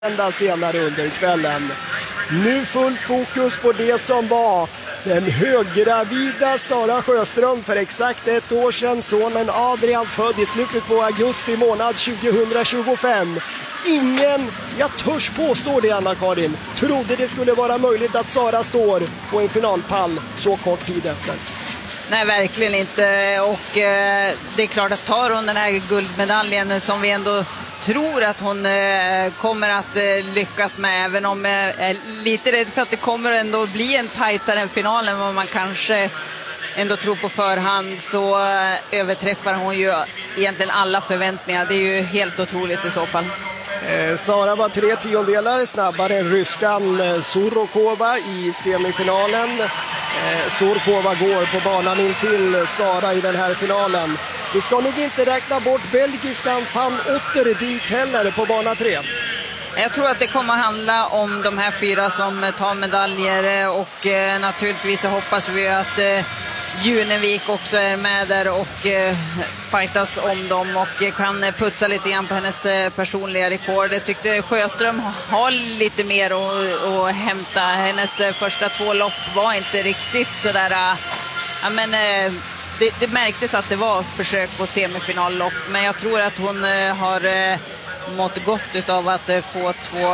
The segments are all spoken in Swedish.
ända senare under kvällen. Nu fullt fokus på det som var den höggravida Sara Sjöström för exakt ett år sedan. Sonen Adrian född i slutet på augusti månad 2025. Ingen, jag törs påstå det Anna-Karin, trodde det skulle vara möjligt att Sara står på en finalpall så kort tid efter. Nej, verkligen inte. Och det är klart att tar hon den här guldmedaljen som vi ändå tror att hon kommer att lyckas med, även om jag är lite rädd för att det kommer ändå bli en tajtare final än vad man kanske ändå tror på förhand, så överträffar hon ju egentligen alla förväntningar. Det är ju helt otroligt i så fall. Sara var 3/10 snabbare än ryskan Surokova i semifinalen. Surokova går på banan in till Sara i den här finalen. Vi ska nog inte räkna bort belgiskan Van Otterdyk heller på bana 3. Jag tror att det kommer handla om de här 4 som tar medaljer, och naturligtvis så hoppas vi att Junevik också är med där och fightas om dem och kan putsa lite grann på hennes personliga rekord. Jag tyckte Sjöström har lite mer att hämta. Hennes första 2 lopp var inte riktigt sådär, det märktes att det var försök på semifinallopp, men jag tror att hon har mått gott av att få 2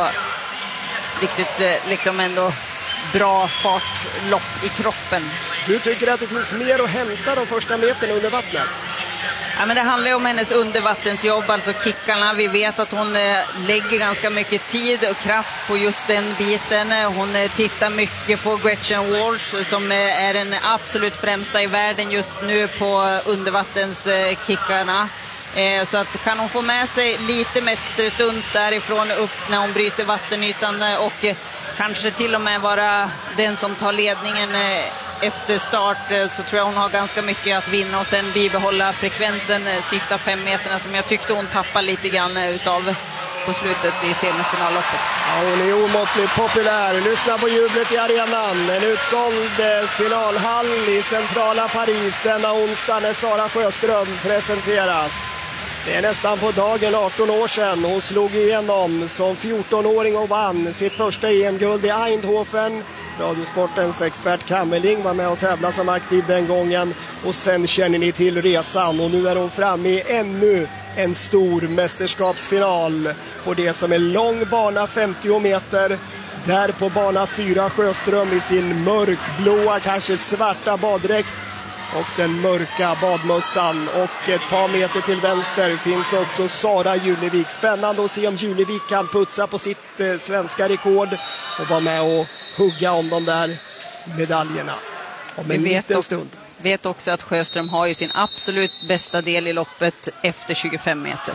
riktigt liksom ändå bra fartlopp i kroppen. Du tycker att det finns mer att hämta de första meterna under vattnet? Ja, men det handlar ju om hennes undervattensjobb, alltså kickarna. Vi vet att hon lägger ganska mycket tid och kraft på just den biten. Hon tittar mycket på Gretchen Walsh som är den absolut främsta i världen just nu på undervattenskickarna. Så att kan hon få med sig lite meterstund därifrån upp när hon bryter vattenytan och kanske till och med vara den som tar ledningen efter start, så tror jag hon har ganska mycket att vinna och sen bibehålla frekvensen sista 5 meterna som jag tyckte hon tappade lite grann utav på slutet i semifinalloppet. Ja, hon är omåttligt populär. Lyssna på jublet i arenan. En utsåld finalhall i centrala Paris denna onsdag när Sara Sjöström presenteras. Det är nästan på dagen 18 år sedan hon slog igenom som 14-åring och vann sitt första EM-guld i Eindhoven. Radiosportens expert Kammerling var med och tävlade som aktiv den gången. Och sen känner ni till resan och nu är hon framme i ännu en stor mästerskapsfinal på det som är lång bana 50 meter. Där på bana 4 Sjöström i sin mörkblåa, kanske svarta baddräkt och den mörka badmössan, och ett par meter till vänster finns också Sara Junevik. Spännande att se om Junevik kan putsa på sitt svenska rekord och vara med och hugga om de där medaljerna om en liten stund. Vet också att Sjöström har ju sin absolut bästa del i loppet efter 25 meter.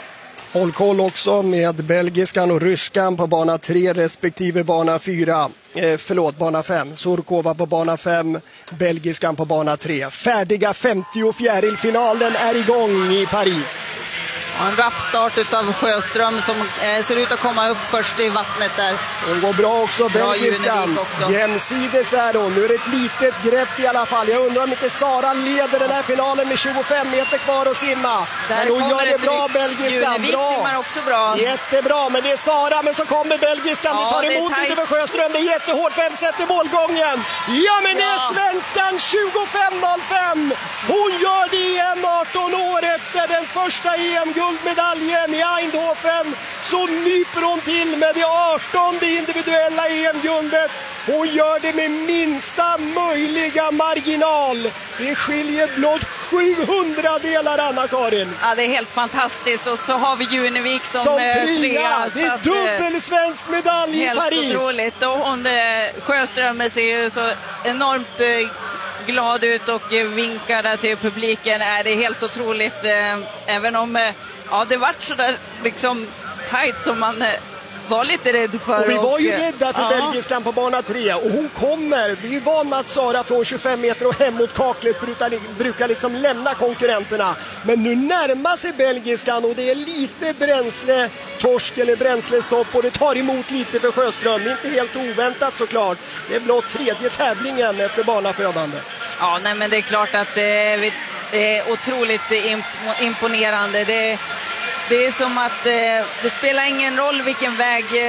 Håll koll också med belgiskan och ryskan på bana 3 respektive bana 4. Bana 5. Surkova på bana 5, belgiskan på bana 3. Färdiga 50-fjärilfinalen är igång i Paris. En rappstart utav Sjöström som ser ut att komma upp först i vattnet där. Hon går bra också, belgiskan. Jämsides är hon. Nu är det ett litet grepp i alla fall. Jag undrar om inte Sara leder den här finalen med 25 meter kvar att simma. Men hon gör det bra, belgiskan. Bra. Simmar också bra. Jättebra, men det är Sara, men så kommer belgiskan. Det tar emot lite för Sjöström. Det är jättehårt, vem sätter målgången? Ja, men det är svenskan 25.05. Hon gör det igen 18 år efter den första EM-guldmedaljen i Eindhoven. Så nyper hon till med det 18:e individuella EM-guldet. Hon gör det med minsta möjliga marginal. Det skiljer blott 700 delar, Anna-Karin. Ja, det är helt fantastiskt. Och så har vi Junevik som trea. Det är dubbel svensk medalj i Paris. Helt otroligt. Och hon, Sjöström ser ju så enormt glad ut och vinkar där till publiken. Det är helt otroligt. Även om det vart så där liksom tajt som man var lite rädd för. Och vi var ju rädda för belgiskan på bana 3. Och hon kommer, vi är van med att Sara från 25 meter och hem mot kaklet brukar liksom lämna konkurrenterna. Men nu närmar sig belgiskan och det är lite bränsletorsk eller bränslestopp och det tar emot lite för Sjöström. Inte helt oväntat såklart. Det är blott 3:e tävlingen efter banafödande. Ja, nej, men det är klart att det är otroligt imponerande. Det är som att det spelar ingen roll vilken väg